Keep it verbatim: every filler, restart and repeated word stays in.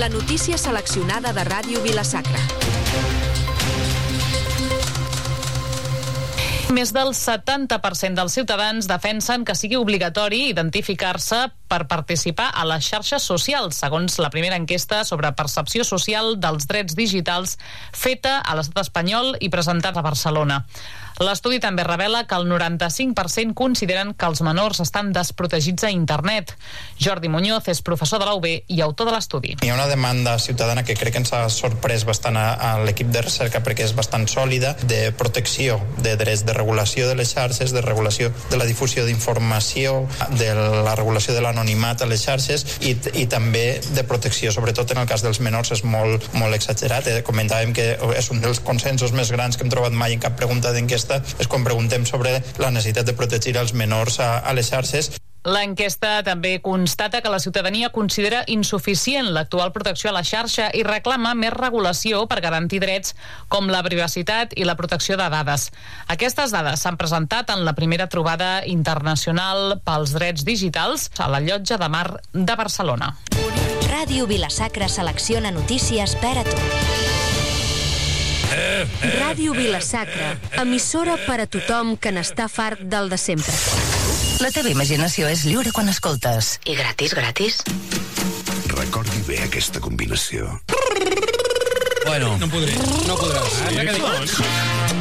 La notícia seleccionada de Ràdio Vila-sacra. Més del setanta per cent dels ciutadans defensen que sigui obligatori identificar-se per participar a les xarxes socials, segons la primera enquesta sobre percepció social dels drets digitals feta a l'estat espanyol i presentada a Barcelona. L'estudi també revela que el noranta-cinc per cent consideren que els menors estan desprotegits a internet. Jordi Muñoz és professor de la U B i autor de l'estudi. Hi ha una demanda ciutadana que crec que ens ha sorprès bastant a, a l'equip de recerca perquè és bastant sòlida, de protecció de drets, de regulació de les xarxes, de regulació de la difusió d'informació, de la regulació de l'anonimat a les xarxes i, i també de protecció, sobretot en el cas dels menors és molt, molt exagerat. Eh? Comentàvem que és un dels consensos més grans que hem trobat mai en cap pregunta d'enquesta, és quan preguntem sobre la necessitat de protegir els menors a, a les xarxes. L'enquesta també constata que la ciutadania considera insuficient l'actual protecció a la xarxa i reclama més regulació per garantir drets com la privacitat i la protecció de dades. Aquestes dades s'han presentat en la primera trobada internacional pels drets digitals a la Llotja de Mar de Barcelona. Ràdio Vila-sacra selecciona notícies per a tu. Ràdio Vila-sacra, emissora per a tothom que n'està fart del de sempre. La teva imaginació és lliure quan escoltes. I gratis, gratis. Recordi bé aquesta combinació. Bueno, no podré. No podràs. Sí,